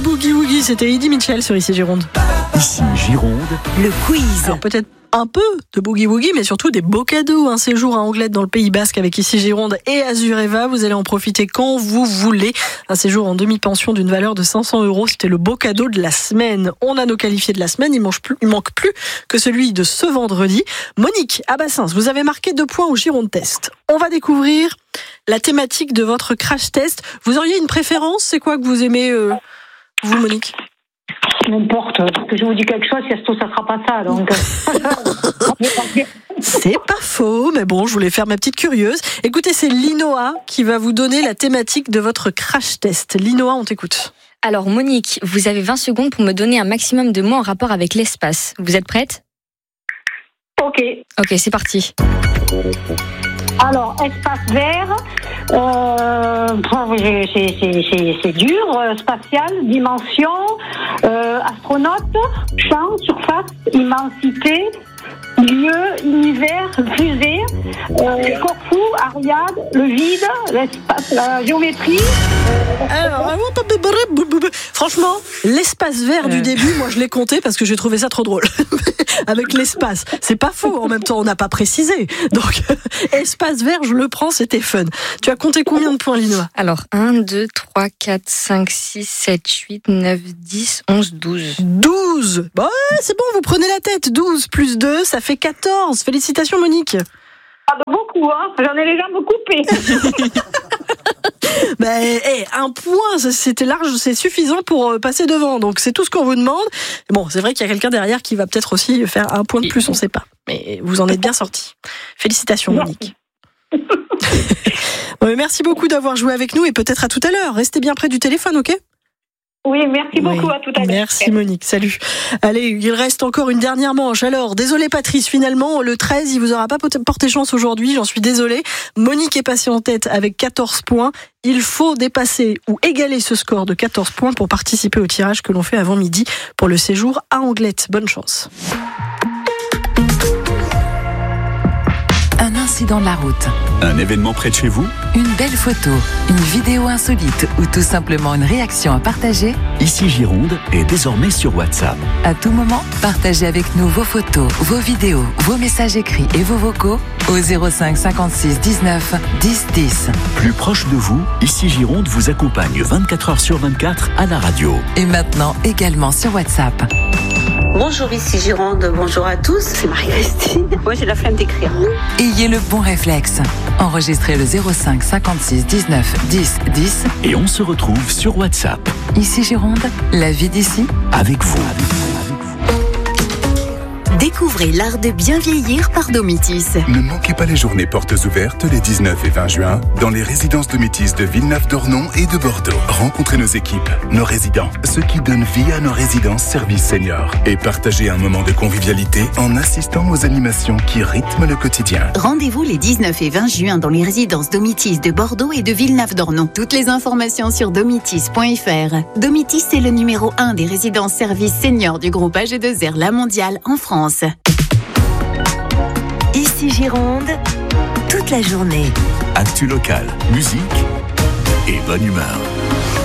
Boogie Woogie, c'était Eddie Mitchell sur Ici Gironde. Ici Gironde, le quiz. Alors peut-être un peu de Boogie Woogie, mais surtout des beaux cadeaux. Un séjour à Anglette dans le Pays Basque avec Ici Gironde et Azureva. Vous allez en profiter quand vous voulez. Un séjour en demi-pension d'une valeur de 500 €. C'était le beau cadeau de la semaine. On a nos qualifiés de la semaine. Il manque plus que celui de ce vendredi. Monique, à Bassins, vous avez marqué 2 points au Gironde Test. On va découvrir la thématique de votre crash test. Vous auriez une préférence? C'est quoi que vous aimez, vous, Monique? N'importe, parce que je vous dis quelque chose, si ça sera pas ça, donc. C'est pas faux, mais bon, je voulais faire ma petite curieuse. Écoutez, c'est Linoa qui va vous donner la thématique de votre crash test. Linoa, on t'écoute. Alors Monique, vous avez 20 secondes pour me donner un maximum de mots en rapport avec l'espace. Vous êtes prête? Ok. Ok, c'est parti. Alors, espace vert, c'est dur, spatial, dimension, astronaute, champ, surface, immensité, lieu, univers, fusée, Corfou, Ariade, le vide, l'espace, la géométrie. Alors, franchement, l'espace vert du début, moi je l'ai compté parce que j'ai trouvé ça trop drôle. Avec l'espace, c'est pas faux. En même temps, on n'a pas précisé. Donc, espace vert, je le prends, c'était fun. Tu as compté combien de points, Linoa? Alors, 1, 2, 3, 4, 5, 6, 7, 8, 9, 10, 11, 12. 12. Bon, c'est bon, vous prenez la tête. 12 plus 2, ça fait 14. Félicitations, Monique. Ah bah beaucoup, hein. J'en ai les jambes coupées. Ben, un point, c'était large, c'est suffisant pour passer devant. Donc, c'est tout ce qu'on vous demande. Bon, c'est vrai qu'il y a quelqu'un derrière qui va peut-être aussi faire un point de plus, on ne sait pas. Mais vous en êtes bien sortis. Félicitations, Monique. Bon, merci beaucoup d'avoir joué avec nous et peut-être à tout à l'heure. Restez bien près du téléphone, ok? Oui, merci beaucoup, à tout à l'heure. Merci Monique, salut. Allez, il reste encore une dernière manche. Alors, désolé Patrice, finalement, le 13, il vous aura pas porté chance aujourd'hui, j'en suis désolée. Monique est passée en tête avec 14 points. Il faut dépasser ou égaler ce score de 14 points pour participer au tirage que l'on fait avant midi pour le séjour à Anglette. Bonne chance. Un incident de la route, un événement près de chez vous, une belle photo, une vidéo insolite ou tout simplement une réaction à partager. Ici Gironde est désormais sur WhatsApp. À tout moment, partagez avec nous vos photos, vos vidéos, vos messages écrits et vos vocaux au 05 56 19 10 10. Plus proche de vous, Ici Gironde vous accompagne 24 heures sur 24 à la radio. Et maintenant également sur WhatsApp. Bonjour, ici Gironde, bonjour à tous, c'est Marie-Christine. Moi j'ai la flemme d'écrire. Ayez le bon réflexe. Enregistrez le 05 56 19 10 10. Et on se retrouve sur WhatsApp. Ici Gironde, la vie d'ici, avec vous. Découvrez l'art de bien vieillir par Domitis. Ne manquez pas les journées portes ouvertes les 19 et 20 juin dans les résidences Domitis de Villeneuve-d'Ornon et de Bordeaux. Rencontrez nos équipes, nos résidents, ceux qui donnent vie à nos résidences services seniors et partagez un moment de convivialité en assistant aux animations qui rythment le quotidien. Rendez-vous les 19 et 20 juin dans les résidences Domitis de Bordeaux et de Villeneuve-d'Ornon. Toutes les informations sur domitis.fr. Domitis est le numéro 1 des résidences services seniors du groupe AG2R La Mondiale en France. Ici Gironde, toute la journée. Actu locale, musique et bonne humeur.